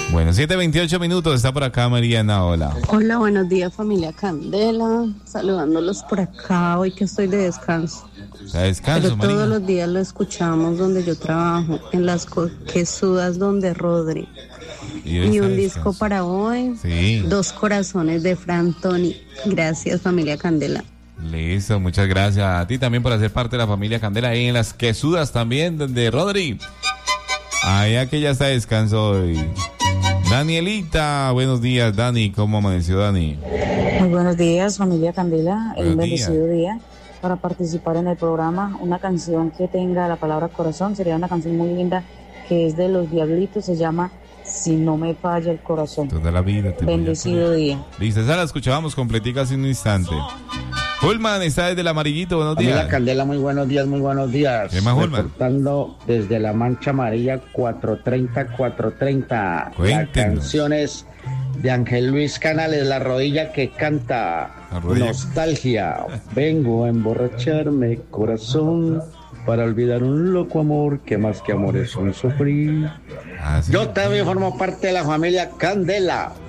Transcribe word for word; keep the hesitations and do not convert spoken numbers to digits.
Bueno, siete veintiocho minutos, está por acá Mariana, hola. Hola, buenos días familia Candela, saludándolos por acá, hoy que estoy de descanso. ¿Está de descanso, Pero todos Marina? los días lo escuchamos donde yo trabajo, en las quesudas donde Rodri. Y, Y un disco para hoy, sí. Dos corazones de Fran Tony. Gracias familia Candela. Listo, muchas gracias a ti también por hacer parte de la familia Candela ahí en las quesudas también de Rodri. Allá que ya está de descanso hoy. Danielita, buenos días, Dani, ¿cómo amaneció Dani? Muy buenos días, familia Candela, Buenos un bendecido día para participar en el programa. Una canción que tenga la palabra corazón, sería una canción muy linda que es de Los Diablitos, se llama Si no me falla el corazón. Toda la vida te Bendecido día. Listo, esa la escuchábamos completica hace un instante. Hulman está desde el Amarillito, buenos días. Familia Candela, muy buenos días, muy buenos días. ¿Qué más, Hulman? Reportando desde la Mancha Amarilla cuatrocientos treinta, cuatrocientos treinta. Cuéntenos. La canción es de Ángel Luis Canales, La rodilla que canta. La rodilla. Nostalgia. Vengo a emborracharme, corazón, para olvidar un loco amor que más que amor es un sufrir. Ah, sí. Yo también formo parte de la familia Candela.